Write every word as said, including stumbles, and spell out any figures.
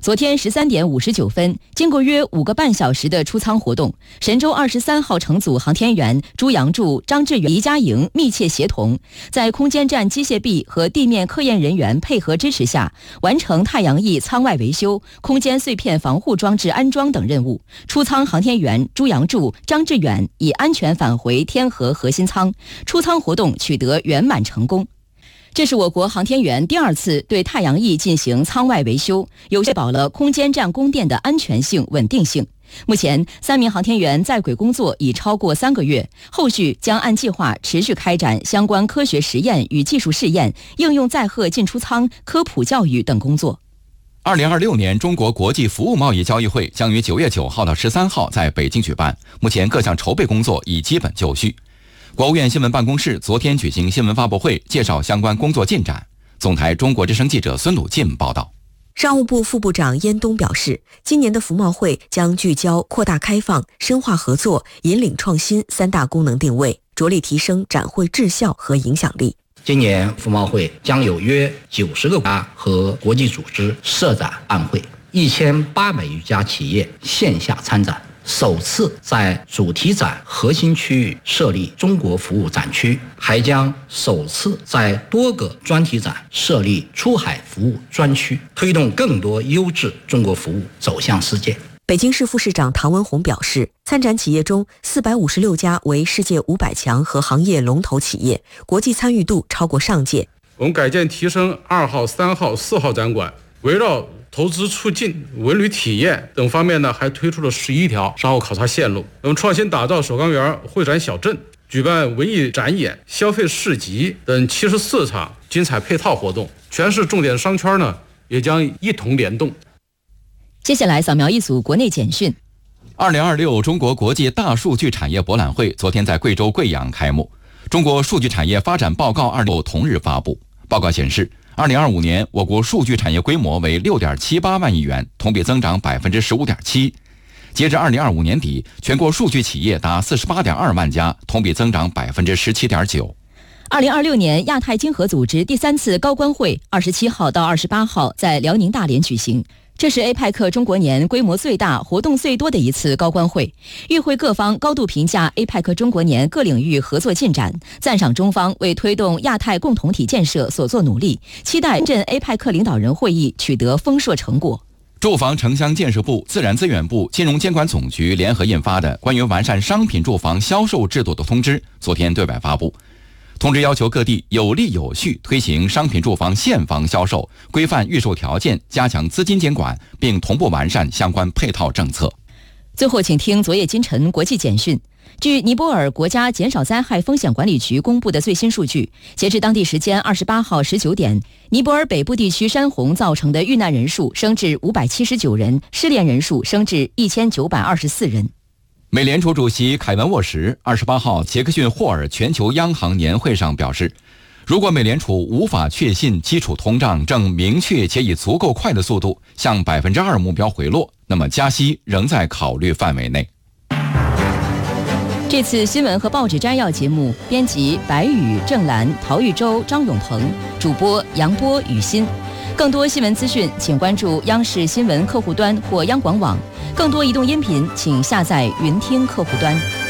昨天十三点五十九分，经过约五个半小时的出舱活动，神舟二十三号乘组航天员朱杨柱、张志远、黎佳莹密切协同，在空间站机械臂和地面科研人员配合支持下，完成太阳翼舱外维修、空间碎片防护装置安装等任务。出舱航天员朱杨柱、张志远已安全返回天河核心舱，出舱活动取得圆满成功。这是我国航天员第二次对太阳翼进行舱外维修，有确保了空间站供电的安全性、稳定性。目前，三名航天员在轨工作已超过三个月，后续将按计划持续开展相关科学实验与技术试验、应用载荷进出舱、科普教育等工作。 二零二六年中国国际服务贸易交易会将于九月九号到十三号在北京举办，目前各项筹备工作已基本就绪。国务院新闻办公室昨天举行新闻发布会，介绍相关工作进展。总台中国之声记者孙鲁进报道。 商务部副部长燕东表示，今年的服贸会将聚焦扩大开放、深化合作、引领创新三大功能定位，着力提升展会质效和影响力。 今年服贸会将有约九十个国家和国际组织设展办会，一千八百余家企业线下参展。首次在主题展核心区域设立中国服务展区，还将首次在多个专题展设立出海服务专区，推动更多优质中国服务走向世界。 北京市副市长唐文宏表示，参展企业中四百五十六家为世界五百强和行业龙头企业，国际参与度超过上届。 我们改建提升二号、三号、四号展馆，围绕投资促进、文旅体验等方面呢，还推出了十一条商务考察线路。我们创新打造首钢园会展小镇，举办文艺展演、消费市集等七十四场精彩配套活动，全市重点商圈呢也将一同联动。 接下来扫描一组国内简讯。 二零二六中国国际大数据产业博览会昨天在贵州贵阳开幕，中国数据产业发展报告二六同日发布。报告显示，二零二五年我国数据产业规模为六点七八万亿元，同比增长百分之十五点七。截至二零二五年底，全国数据企业达四十八点二万家，同比增长百分之十七点九。 二零二六年亚太经合组织第三次高官会二十七号到二十八号在辽宁大连举行。这是 A P E C 中国年规模最大、活动最多的一次高官会。与会各方高度评价 A P E C 中国年各领域合作进展，赞赏中方为推动亚太共同体建设所作努力，期待深圳 A P E C 领导人会议取得丰硕成果。 住房城乡建设部、自然资源部、金融监管总局联合印发的关于完善商品住房销售制度的通知昨天对外发布。通知要求各地有力有序推行商品住房现房销售，规范预售条件，加强资金监管，并同步完善相关配套政策。 最后请听昨夜今晨国际简讯。据尼泊尔国家减少灾害风险管理局公布的最新数据，截至当地时间二十八号十九点，尼泊尔北部地区山洪造成的遇难人数升至五百七十九人，失联人数升至一千九百二十四人。 美联储主席凯文沃什二十八号杰克逊霍尔全球央行年会上表示，如果美联储无法确信基础通胀正明确且以足够快的速度向百分之二目标回落，那么加息仍在考虑范围内。 这次新闻和报纸摘要节目编辑白宇、郑兰、陶玉洲、张永鹏，主播杨波、雨欣。更多新闻资讯请关注央视新闻客户端或央广网，更多移动音频请下载云听客户端。